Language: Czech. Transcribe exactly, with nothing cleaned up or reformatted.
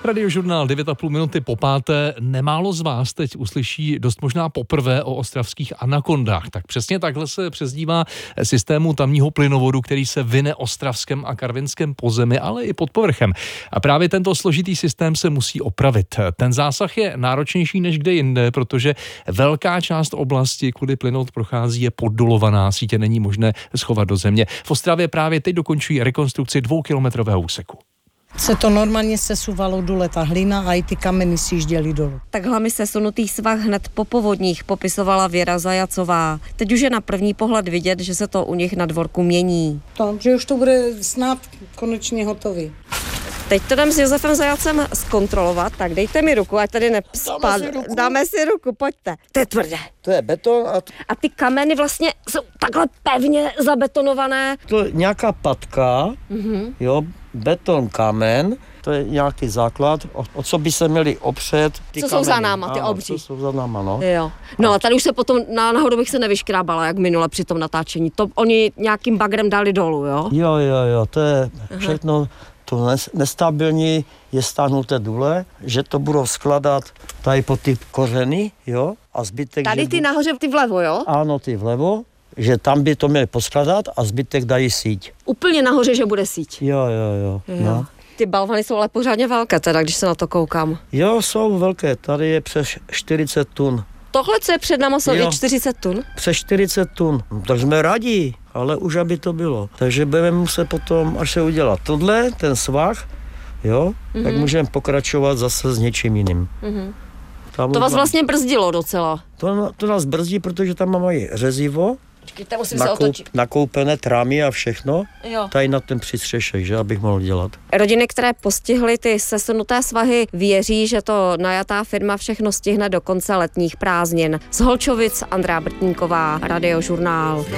Radiožurnál devět a půl minuty po páté. Nemálo z vás teď uslyší dost možná poprvé o ostravských anakondách. Tak přesně takhle se přezdívá systému tamního plynovodu, který se vine ostravském a karvinském pozemí, ale i pod povrchem. A právě tento složitý systém se musí opravit. Ten zásah je náročnější než kde jinde, protože velká část oblasti, kudy plynovod prochází, je poddolovaná, sítě není možné schovat do země. V Ostravě právě teď dokončují rekonstrukci dvoukilometrového úseku. Se to normálně sesuvalo dole ta hlina a i ty kameny si jížděly dolů. Takhle mi sesunutý svah hned po povodních popisovala Věra Zajacová. Teď už je na první pohled vidět, že se to u nich na dvorku mění. To, že už to bude snad konečně hotový. Teď to jdem s Josefem Zajacem zkontrolovat, tak dejte mi ruku, ať tady nepspadne. Dáme si ruku. Dáme si ruku, pojďte. To je tvrdé. To je beton a... T... A ty kameny vlastně jsou takhle pevně zabetonované. To je nějaká patka, mm-hmm. jo, beton, kámen, to je nějaký základ, o, o co by se měli opřet ty Co kameny. jsou za náma, ty ano, obří. Co jsou za náma, no. Jo. No a tady už se potom na, nahoru bych se nevyškrábala, jak minule při tom natáčení. To oni nějakým bagrem dali dolů, jo? Jo, jo, jo, to je všechno... To nestabilní je stáhnuté důle, že to budou skladat tady po ty kořeny, jo, a zbytek... Tady ty bu... nahoře, ty vlevo, jo? Ano, ty vlevo, že tam by to měli poskladat a zbytek dají síť. Úplně nahoře, že bude síť. Jo, jo, jo. jo. No. Ty balvany jsou ale pořádně velké teda, když se na to koukám. Jo, jsou velké, tady je přes čtyřicet tun. Tohle, co je před náma, jsou i čtyřicet tun? Přes čtyřicet tun, tak jsme rádi, ale už aby to bylo. Takže budeme muset potom, až se udělat tohle, ten svah, jo, mm-hmm. tak můžeme pokračovat zase s něčím jiným. Mm-hmm. To vás vlastně brzdilo docela. To, to nás brzdí, protože tam mají řezivo, Počkejte, musím nakoup, se otočit. nakoupené trámy a všechno, jo. tady na ten přistřešek, že abych mohl dělat. Rodiny, které postihly ty sesunuté svahy, věří, že to najatá firma všechno stihne do konce letních prázdnin. Z Holčovic Andrea Brtníková, Radiožurnál.